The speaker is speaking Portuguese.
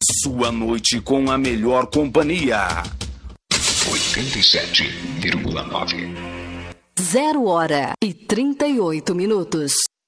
Sua noite com a melhor companhia. 87,9. 0h38.